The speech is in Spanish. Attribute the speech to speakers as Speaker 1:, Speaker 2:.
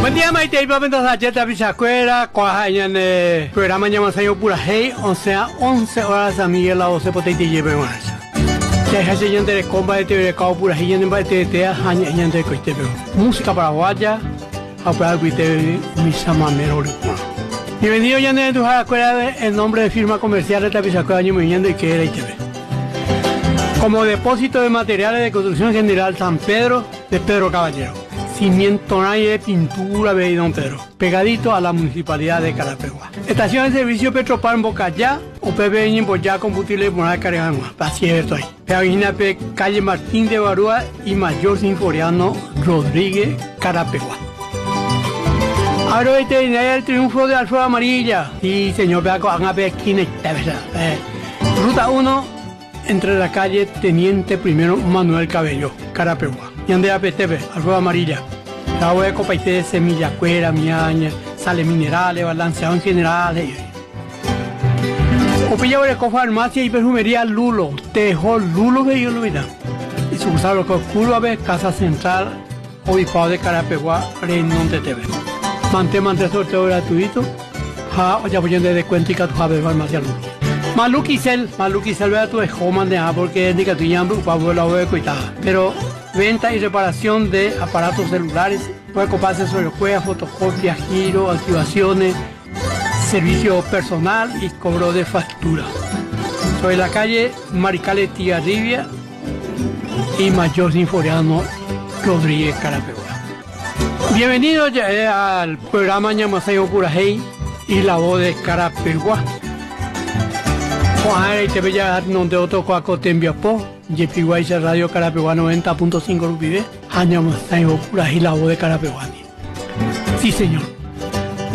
Speaker 1: Buen día, Maite, y para ayer te bisacuera, en el programa llamado Pura Hey, o sea, 11 horas a Miguel la 12 potente y lleve más. Ya es así, de comba de TV, Pura Hey, en de años de coite, música paraguaya, a para que mi samamero. Bienvenido, ya de tu escuela, el nombre de firma comercial de Tapizacuera, año viviendo y que era ITV. Como depósito de materiales de construcción general San Pedro de Pedro Caballero. Cimiento de pintura de Don Pedro, pegadito a la municipalidad de Carapeguá. Estación de servicio Petropar en Bocayá, o PB en Boyá, combustible de Carigangua, así es esto ahí. Pegina P, calle Martín de Barúa y Mayor Sinforiano Rodríguez, Carapeguá. Ahora el triunfo de Alfredo Amarilla. Sí, señor, vea con una esquina, Ruta 1, entre la calle Teniente Primero Manuel Cabello, Carapeguá. Y Andrea PTV, Alfredo Amarilla. La agua de copaité de semilla, cuera, miaña, sales minerales, balanceado en general. Opilla de farmacia y perfumería Lulo, Tejo Lulo de yo lo vida. Y sucursal local Curva, Casa Central, Obispado de Carapeguá, Reynón de TV. Mantén sorteo gratuito. Ja, ya voy a descuento y que tu jabe farmacia Lulo. Maluquicel, vea tu escoba manejada porque es de que tu llamo para la de cuitada. Pero venta y reparación de aparatos celulares, puede ocuparse sobre juegos, fotocopias, giro, activaciones, servicio personal y cobro de factura. Sobre la calle Maricale Tiarribia y Mayor Sinforiano Rodríguez, Carapeguá. Bienvenidos al programa Ñamasayo Pura Hey y la voz de Carapeguá. Juan y te veía donde otro cuaco te envió po. Yepiguay Radio Carapeguá 90.5 Rupibe. Añamasayo Pura Hey, la voz de Carapeguá. Sí, señor.